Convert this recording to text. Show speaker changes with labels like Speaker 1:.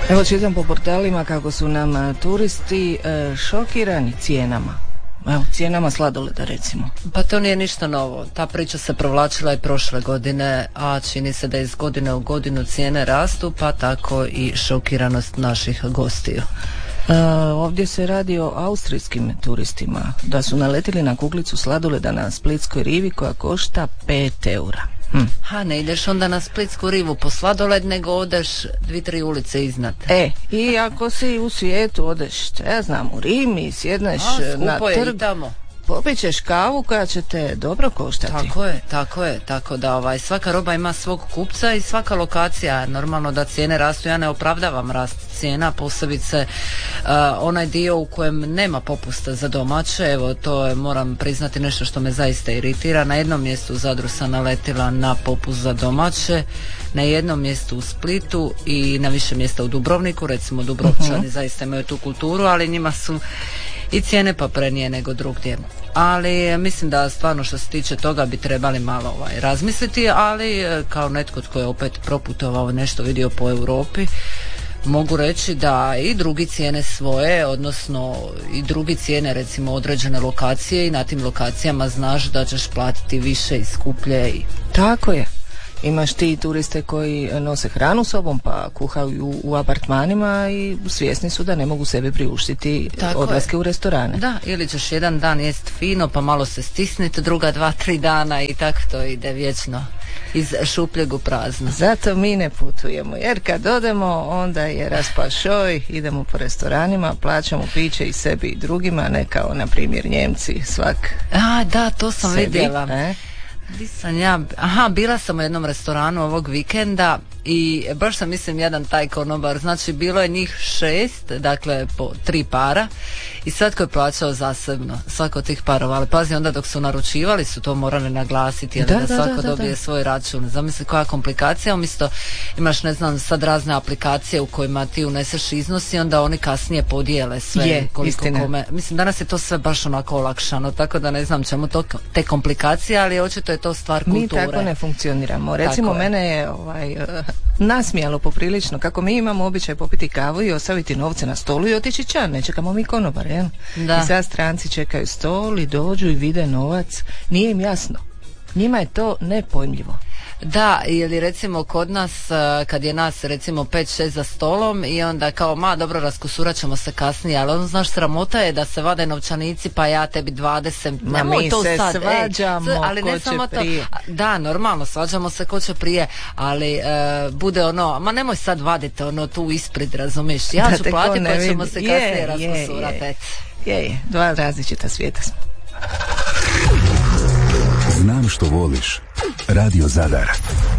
Speaker 1: Evo čitam po portalima kako su nam turisti šokirani cijenama. Evo, cijenama sladoleda recimo.
Speaker 2: Pa to nije ništa novo. Ta priča se provlačila i prošle godine, a čini se da iz godine u godinu cijene rastu, pa tako i šokiranost naših gostiju.
Speaker 1: Ovdje se radi o austrijskim turistima da su naletili na kuglicu sladoleda na Splitskoj rivi koja košta 5 eura.
Speaker 2: Ha, ne ideš onda na Splitsku rivu po sladoled, nego odeš 2-3 ulice iznad.
Speaker 1: I ako si u svijetu odeš, ja znam, u Rim i sjedneš na trg, popićeš kavu koja će te dobro koštati.
Speaker 2: Tako da svaka roba ima svog kupca i svaka lokacija, normalno da cijene rastu, ja ne opravdavam rast cijena, posebice onaj dio u kojem nema popusta za domaće, evo to je, moram priznati, nešto što me zaista iritira. Na jednom mjestu u Zadru sam naletila na popust za domaće, na jednom mjestu u Splitu i na više mjesta u Dubrovniku, recimo Dubrovčani zaista imaju tu kulturu, ali njima su i cijene paprenije nego drugdje. Ali mislim da stvarno što se tiče toga bi trebali malo razmisliti, ali kao netko tko je opet proputovao, nešto vidio po Europi, mogu reći da i drugi cijene svoje, odnosno i drugi cijene recimo određene lokacije i na tim lokacijama znaš da ćeš platiti više i skuplje.
Speaker 1: Tako je. Imaš ti turiste koji nose hranu sobom pa kuhaju u apartmanima i svjesni su da ne mogu sebi priuštiti odlaske u restorane.
Speaker 2: Da, ili ćeš jedan dan jest fino pa malo se stisniti, druga 2-3 dana i tako to ide vječno iz šupljeg u prazno.
Speaker 1: Zato mi ne putujemo, jer kad odemo onda je raspašoj, idemo po restoranima, plaćamo piće i sebi i drugima, ne kao na primjer Njemci svak.
Speaker 2: Da, to sam
Speaker 1: sebi,
Speaker 2: vidjela. Bila sam u jednom restoranu ovog vikenda i baš sam mislim jedan taj konobar, znači bilo je njih 6, dakle po 3 para i svatko je plaćao zasebno, svako od tih parova, ali pazi, onda dok su naručivali su to morali naglasiti, da svako dobije svoj račun. Zamisli koja komplikacija, umjesto imaš ne znam sad razne aplikacije u kojima ti uneseš iznos i onda oni kasnije podijele sve koliko kome. Mislim danas je to sve baš onako olakšano, tako da ne znam čemu to te komplikacije, ali očito je to stvar kulture.
Speaker 1: Mi tako ne funkcioniramo. Recimo mene je nasmijalo poprilično kako mi imamo običaj popiti kavu i ostaviti novce na stolu i otići čan, ne čekamo mi konobar, jel? I sad stranci čekaju stol i dođu i vide novac, nije im jasno, njima je to nepojmljivo.
Speaker 2: Da, ili recimo kod nas kad je nas recimo 5-6 za stolom i onda kao dobro raskusurat ćemo se kasnije, ali on znaš sramota je da se vade novčanici pa ja tebi 20,
Speaker 1: nemoj to
Speaker 2: se
Speaker 1: sad, svađamo
Speaker 2: ali
Speaker 1: ko
Speaker 2: ne
Speaker 1: će
Speaker 2: samo
Speaker 1: prije.
Speaker 2: Da, normalno svađamo se ko će prije, ali bude nemoj sad vadite tu ispred, razumiješ, ja ću platiti pa ćemo se kasnije raskusurati.
Speaker 1: Je, dva različita svijeta smo.
Speaker 3: Znam što voliš. Radio Zadar